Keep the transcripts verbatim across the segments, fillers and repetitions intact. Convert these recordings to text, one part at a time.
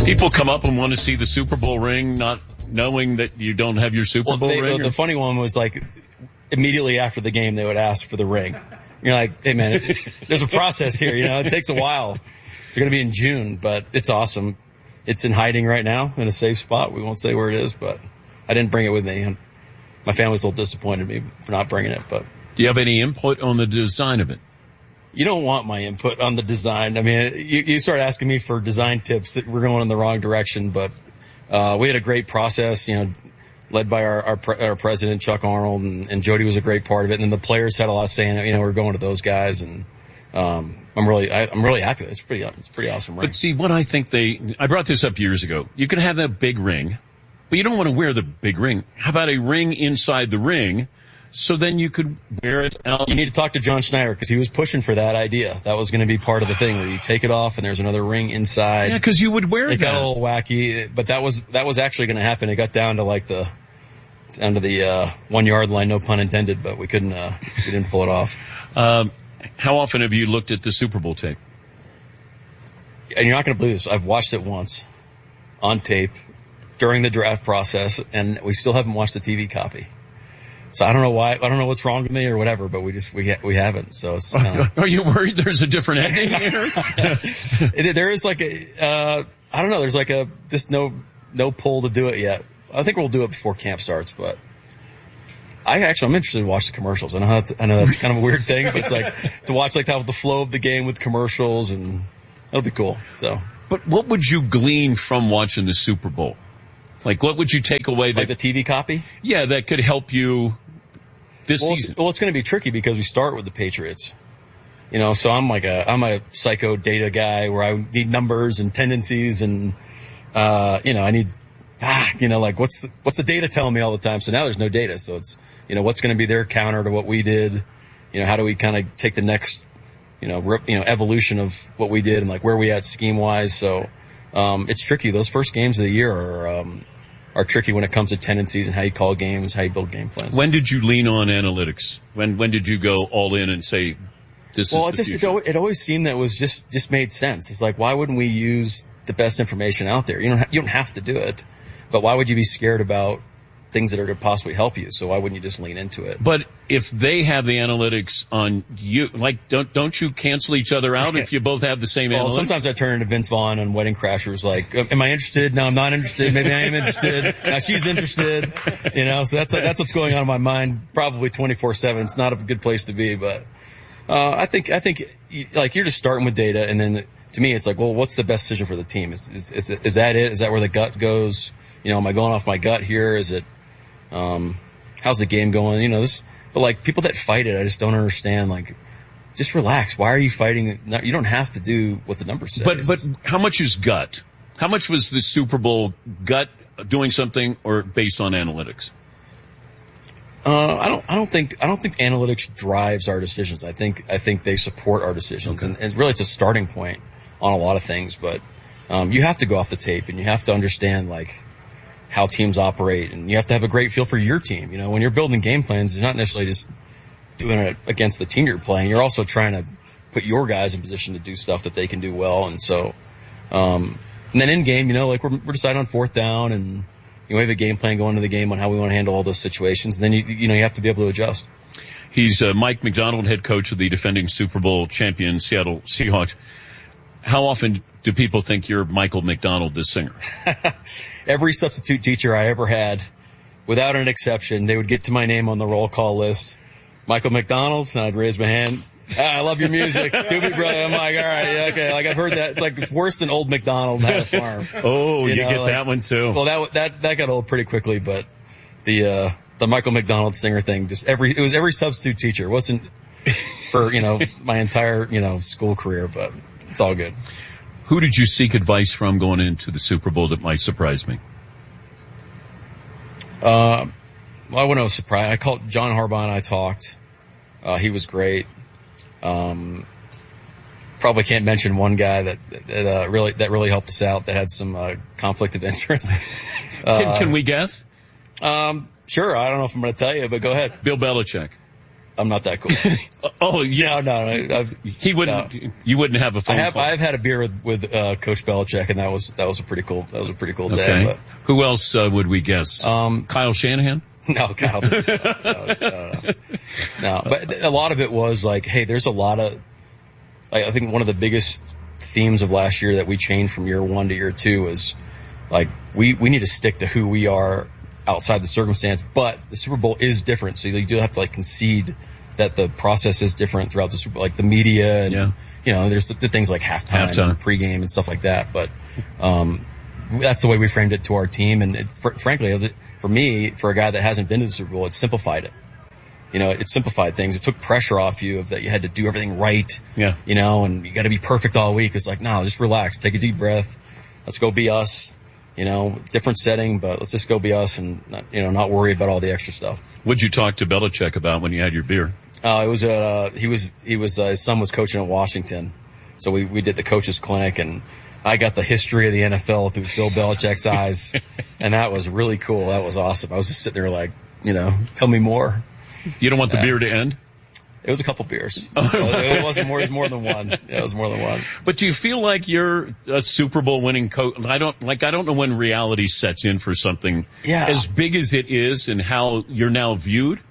People come up and want to see the Super Bowl ring, not knowing that you don't have your Super well, Bowl they, ring. The, or? the funny one was like immediately after the game they would ask for the ring. You're like, hey man, it, there's a process here. You know, it takes a while. It's going to be in June, but it's awesome. It's in hiding right now in a safe spot. We won't say where it is, but I didn't bring it with me. And my family's a little disappointed in me for not bringing it. But do you have any input on the design of it? You don't want my input on the design. I mean, you, you start asking me for design tips. We're going in the wrong direction, but, uh, we had a great process, you know, led by our, our, pre- our president, Chuck Arnold, and, and Jody was a great part of it. And then the players had a lot of say in it. You know, we're going to those guys, and, um, I'm really, I, I'm really happy. It's pretty, it's pretty awesome ring. But see, what I think they, I brought this up years ago. You can have that big ring, but you don't want to wear the big ring. How about a ring inside the ring? So then you could wear it out. You need to talk to John Schneider because he was pushing for that idea. That was going to be part of the thing where you take it off and there's another ring inside. Yeah, because you would wear it. It that. got a little wacky, but that was that was actually going to happen. It got down to like the down to the uh, one yard line, no pun intended, but we couldn't uh, we didn't pull it off. Um, how often have you looked at the Super Bowl tape? And you're not going to believe this. I've watched it once on tape during the draft process, and we still haven't watched the T V copy. So I don't know why, I don't know what's wrong with me or whatever, but we just, we, ha- we haven't. So it's, uh, are you worried there's a different ending here? it, there is like a, uh, I don't know, there's like a, just no, no pull to do it yet. I think we'll do it before camp starts, but I actually, I'm interested to watch the commercials. I know that's, I know that's kind of a weird thing, but it's like to watch like how the flow of the game with commercials, and that'll be cool. So. But what would you glean from watching the Super Bowl? Like, what would you take away that... Like the T V copy? Yeah, that could help you this well, season. It's, well, it's going to be tricky because we start with the Patriots. You know, so I'm like a, I'm a psycho data guy where I need numbers and tendencies and, uh, you know, I need, ah, you know, like what's the, what's the data telling me all the time? So now there's no data. So it's, you know, what's going to be their counter to what we did? You know, how do we kind of take the next, you know, rip, you know, evolution of what we did and like where we at scheme wise. So, um, it's tricky. Those first games of the year are, um, are tricky when it comes to tendencies and how you call games, how you build game plans. When did you lean on analytics? When, when did you go all in and say, this well, is it the just, future? it, always, it always seemed that it was just, just made sense. It's like, why wouldn't we use the best information out there? You don't, ha- you don't have to do it, but why would you be scared about things that are going to possibly help you? So why wouldn't you just lean into it? But if they have the analytics on you, like, don't, don't you cancel each other out if you both have the same well, analytics? Sometimes I turn into Vince Vaughn on Wedding Crashers, like, am I interested? No, I'm not interested. Maybe I am interested. Now she's interested. You know, so that's, that's what's going on in my mind probably twenty-four seven. It's not a good place to be, but, uh, I think, I think, like, you're just starting with data, and then to me, it's like, well, what's the best decision for the team? Is, is, is, is that it? Is that where the gut goes? You know, am I going off my gut here? Is it, Um, how's the game going? You know, this, but like people that fight it, I just don't understand. Like, just relax. Why are you fighting? You don't have to do what the numbers say. But, but how much is gut? How much was the Super Bowl gut doing something or based on analytics? Uh, I don't, I don't think, I don't think analytics drives our decisions. I think, I think they support our decisions, okay. and, and really it's a starting point on a lot of things. But um, you have to go off the tape and you have to understand like how teams operate, and you have to have a great feel for your team. You know, when you're building game plans, you're not necessarily just doing it against the team you're playing. You're also trying to put your guys in position to do stuff that they can do well. And so, um, and then in game, you know, like we're, we're deciding on fourth down, and you know, we have a game plan going into the game on how we want to handle all those situations. And then you, you know, you have to be able to adjust. He's uh, Mike Macdonald, head coach of the defending Super Bowl champion Seattle Seahawks. How often do people think you're Michael McDonald, the singer? Every substitute teacher I ever had, without an exception, they would get to my name on the roll call list. Michael McDonald, and I'd raise my hand. Ah, I love your music. Doobie Brother. I'm like, all right, yeah, okay. Like I've heard that. It's like it's worse than Old McDonald had a farm. Oh, you, you know, get like, that one too. Well, that that that got old pretty quickly, but the uh the Michael McDonald singer thing, just every it was every substitute teacher. It wasn't for, you know, my entire, you know, school career, but it's all good. Who did you seek advice from going into the Super Bowl that might surprise me? Uh, well, I wouldn't have surprised. I called John Harbaugh and I talked. Uh, he was great. Um, probably can't mention one guy that, that, uh, really, that really helped us out that had some, uh, conflict of interest. uh, can, can we guess? Um, sure. I don't know if I'm going to tell you, but go ahead. Bill Belichick. I'm not that cool. Oh, yeah. No, no, no I've, he wouldn't. No. You wouldn't have a phone I have. call. I've had a beer with, with uh, Coach Belichick, and that was that was a pretty cool. That was a pretty cool day. Okay. But, who else uh, would we guess? Um, Kyle Shanahan. No, Kyle. no, no, no, no. no, but a lot of it was like, hey, there's a lot of. Like, I think one of the biggest themes of last year that we changed from year one to year two was like we we need to stick to who we are outside the circumstance, but the Super Bowl is different, so you do have to like concede that the process is different throughout the Super Bowl, like the media and yeah. you know, there's the, the things like halftime, halftime. And pregame and stuff like that. But um, that's the way we framed it to our team, and it, fr- frankly, for me, for a guy that hasn't been to the Super Bowl, it simplified it. You know, it simplified things. It took pressure off you of that you had to do everything right. Yeah. You know, and you got to be perfect all week. It's like, no, just relax, take a deep breath, let's go be us. You know, different setting, but let's just go be us and not, you know, not worry about all the extra stuff. What'd you talk to Belichick about when you had your beer? Uh, it was, uh, he was, he was, uh, his son was coaching at Washington. So we, we did the coaches clinic, and I got the history of the N F L through Bill Belichick's eyes. And that was really cool. That was awesome. I was just sitting there like, you know, tell me more. You don't want yeah. the beer to end? It was a couple beers. It wasn't more, it was more than one. Yeah, it was more than one. But do you feel like you're a Super Bowl winning coach? I don't, like, I don't know when reality sets in for something yeah. as big as it is and how you're now viewed.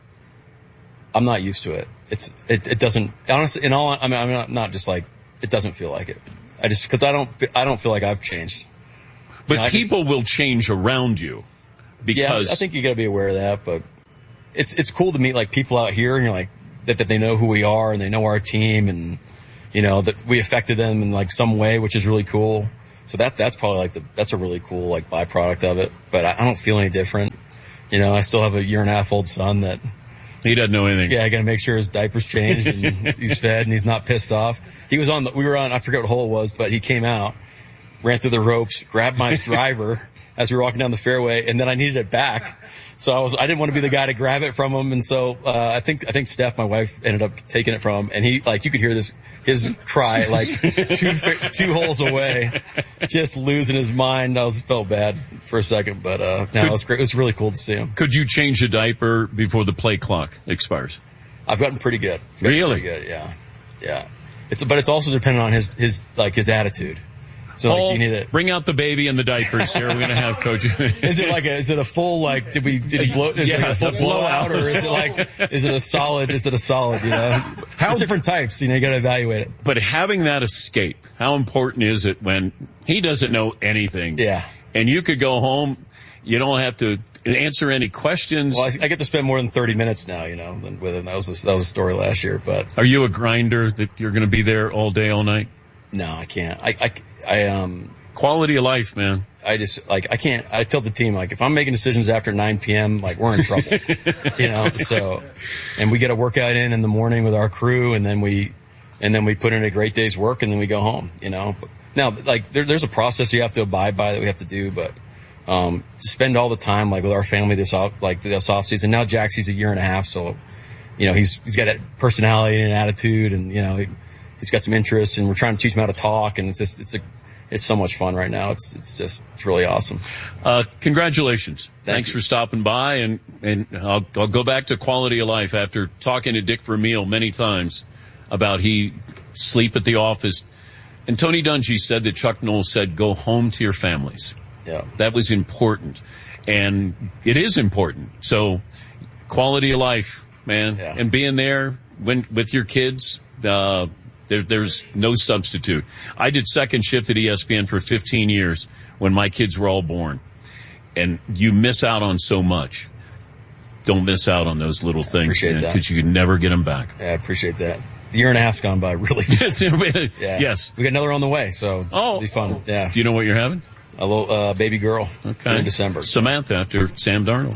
I'm not used to it. It's, it, it doesn't, honestly, in all, I mean, I'm not, not just like, it doesn't feel like it. I just, cause I don't, I don't feel like I've changed. But you know, people just, will change around you because. Yeah, I think you gotta be aware of that, but it's, it's cool to meet like people out here and you're like, that, that they know who we are and they know our team and, you know, that we affected them in like some way, which is really cool. So that, that's probably like the, that's a really cool like byproduct of it, but I, I don't feel any different. You know, I still have a year and a half old son that. He doesn't know anything. Yeah, I gotta make sure his diaper's changed and he's fed and he's not pissed off. He was on the, we were on, I forget what hole it was, but he came out, ran through the ropes, grabbed my driver as we were walking down the fairway, and then I needed it back. So I was, I didn't want to be the guy to grab it from him. And so, uh, I think, I think Steph, my wife, ended up taking it from him. And he, like, you could hear this, his cry, like, two, two holes away, just losing his mind. I was, felt bad for a second, but, uh, no, it was great. It was really cool to see him. Could you change a diaper before the play clock expires? I've gotten pretty good. I've gotten really? Pretty good, yeah. Yeah. It's, but it's also dependent on his, his, like, his attitude. So like, oh, do you need it? Bring out the baby and the diapers here. We're going to have Coach. Is it like a, is it a full, like, did we, did he blow, is yeah, it like a full blowout. blowout or is it like, is it a solid, is it a solid, you know? How, There's different types, you know, you gotta evaluate it. But having that escape, how important is it when he doesn't know anything? Yeah. And you could go home, you don't have to answer any questions. Well, I, I get to spend more than thirty minutes now, you know, with him. That was a, that was a story last year, but. Are you a grinder that you're going to be there all day, all night? No, I can't. I, I, I, um. Quality of life, man. I just, like, I can't, I tell the team, like, if I'm making decisions after nine p.m., like, we're in trouble. You know, so, and we get a workout in in the morning with our crew, and then we, and then we put in a great day's work, and then we go home, you know. Now, like, there, there's a process you have to abide by that we have to do, but, um, to spend all the time, like, with our family this off, like, this off season. Now Jax, he's a year and a half, so, you know, he's, he's got that personality and attitude, and, you know, he, he's got some interests, and we're trying to teach him how to talk, and it's just, it's a, It's so much fun right now. It's it's just it's really awesome. Uh, congratulations! Thank Thanks you. for stopping by, and and I'll I'll go back to quality of life after talking to Dick Vermeil many times about he sleep at the office, and Tony Dungy said that Chuck Noll said go home to your families. Yeah, that was important, and it is important. So quality of life, man, yeah. and being there when with your kids. Uh, There, there's no substitute. I did second shift at E S P N for fifteen years when my kids were all born. And you miss out on so much. Don't miss out on those little things, man, because you can never get them back. Yeah, I appreciate that. The year and a half's gone by really fast. yeah. Yes. We got another on the way, so it's, oh, it'll be fun. Yeah. Do you know what you're having? A little uh, baby girl. Okay. In December. Samantha after Sam Darnold.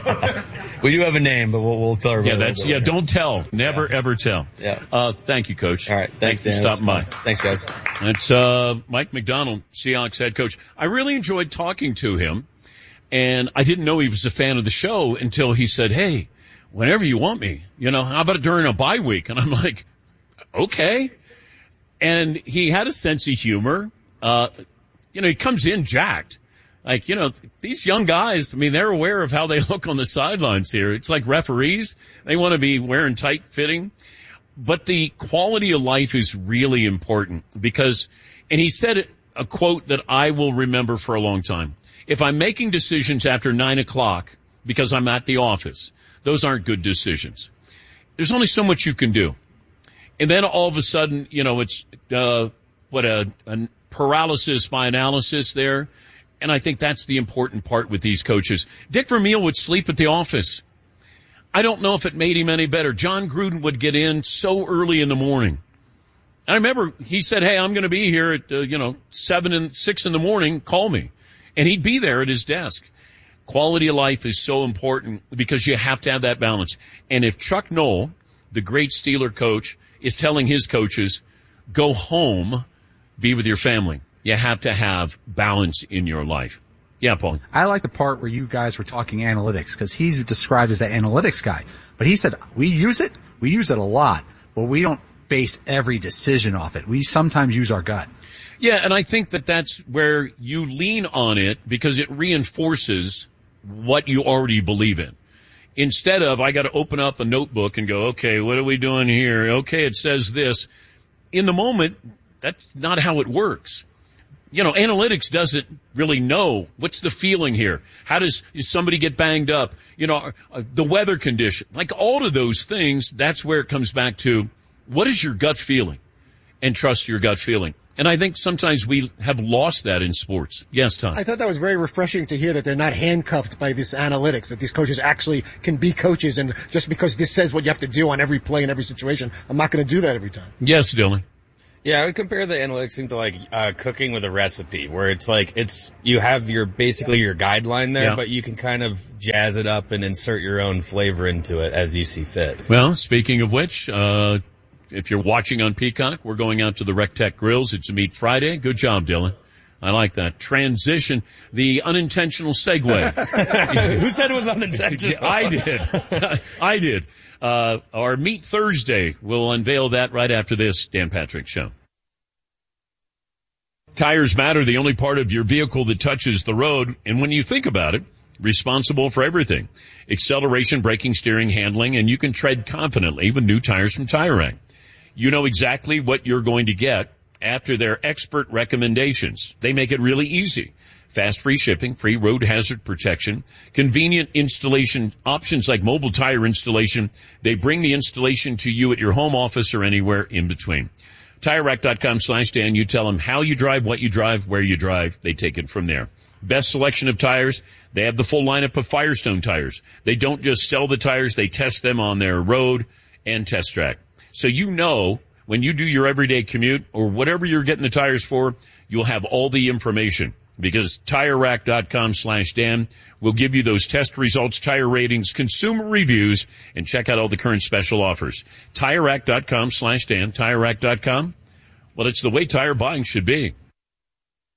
We do have a name, but we'll, we'll tell her. Yeah, that's yeah. Don't tell. Never yeah. ever tell. Yeah. Uh, thank you, Coach. All right. Thanks, thanks for stopping by. Thanks, guys. That's uh, Mike Macdonald, Seahawks head coach. I really enjoyed talking to him, and I didn't know he was a fan of the show until he said, "Hey, whenever you want me, you know, how about during a bye week?" And I'm like, "Okay." And he had a sense of humor. Uh, you know, he comes in jacked. Like, you know, these young guys, I mean, they're aware of how they look on the sidelines here. It's like referees. They want to be wearing tight fitting. But the quality of life is really important because, and he said a quote that I will remember for a long time. If I'm making decisions after nine o'clock because I'm at the office, those aren't good decisions. There's only so much you can do. And then all of a sudden, you know, it's, uh, what a, a paralysis by analysis there. And I think that's the important part with these coaches. Dick Vermeil would sleep at the office. I don't know if it made him any better. John Gruden would get in so early in the morning. I remember he said, hey, I'm going to be here at, uh, you know, seven and six in the morning. Call me. And he'd be there at his desk. Quality of life is so important because you have to have that balance. And if Chuck Noll, the great Steeler coach, is telling his coaches, go home, be with your family, you have to have balance in your life. Yeah, Paul. I like the part where you guys were talking analytics because he's described as the analytics guy. But he said, we use it, we use it a lot, but we don't base every decision off it. We sometimes use our gut. Yeah, and I think that that's where you lean on it because it reinforces what you already believe in. Instead of, I got to open up a notebook and go, okay, what are we doing here? Okay, it says this. In the moment, that's not how it works. You know, analytics doesn't really know what's the feeling here. How does, does somebody get banged up? You know, uh, the weather condition. Like all of those things, that's where it comes back to what is your gut feeling? And trust your gut feeling. And I think sometimes we have lost that in sports. Yes, Tom. I thought that was very refreshing to hear that they're not handcuffed by this analytics, that these coaches actually can be coaches. And just because this says what you have to do on every play in every situation, I'm not going to do that every time. Yes, Dylan. Yeah, I would compare the analytics thing to like uh cooking with a recipe where it's like it's you have your basically your guideline there, yeah. But you can kind of jazz it up and insert your own flavor into it as you see fit. Well, speaking of which, uh if you're watching on Peacock, we're going out to the Rec Tech Grills. It's a Meat Friday. Good job, Dylan. I like that. Transition, the unintentional segue. Who said it was unintentional? I did. I did. Uh, our Meat Thursday, we'll unveil that right after this Dan Patrick Show. Tires matter, the only part of your vehicle that touches the road. And when you think about it, responsible for everything. Acceleration, braking, steering, handling, and you can tread confidently with new tires from Tire Rack. You know exactly what you're going to get after their expert recommendations. They make it really easy. Fast free shipping, free road hazard protection, convenient installation options like mobile tire installation. They bring the installation to you at your home office or anywhere in between. TireRack.com slash Dan. You tell them how you drive, what you drive, where you drive. They take it from there. Best selection of tires. They have the full lineup of Firestone tires. They don't just sell the tires. They test them on their road and test track. So you know when you do your everyday commute or whatever you're getting the tires for, you'll have all the information. Because TireRack.com slash Dan will give you those test results, tire ratings, consumer reviews, and check out all the current special offers. TireRack.com slash Dan. TireRack dot com. Well, it's the way tire buying should be.